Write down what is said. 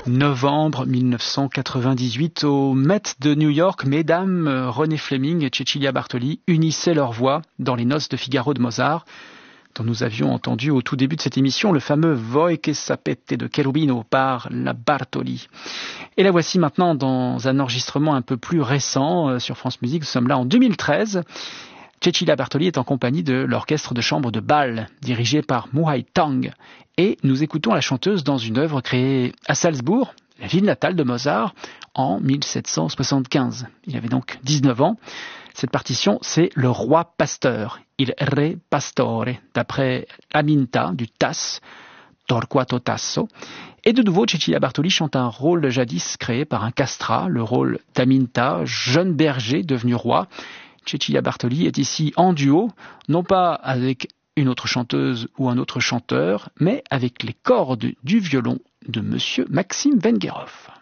Novembre 1998, au Met de New York, mesdames René Fleming et Cecilia Bartoli unissaient leurs voix dans les noces de Figaro de Mozart, dont nous avions entendu au tout début de cette émission le fameux Voi che sapete de Cherubino par la Bartoli. Et la voici maintenant dans un enregistrement un peu plus récent sur France Musique. Nous sommes là en 2013. Cecilia Bartoli est en compagnie de l'orchestre de chambre de Bâle, dirigé par Muhai Tang. Et nous écoutons la chanteuse dans une œuvre créée à Salzbourg, la ville natale de Mozart, en 1775. Il avait donc 19 ans. Cette partition, c'est Le Roi Pasteur, Il Re Pastore, d'après Aminta du Tasse, Torquato Tasso. Et de nouveau, Cecilia Bartoli chante un rôle jadis créé par un castrat, le rôle d'Aminta, jeune berger devenu roi. Cecilia Bartoli est ici en duo, non pas avec une autre chanteuse ou un autre chanteur, mais avec les cordes du violon de Monsieur Maxime Vengerov.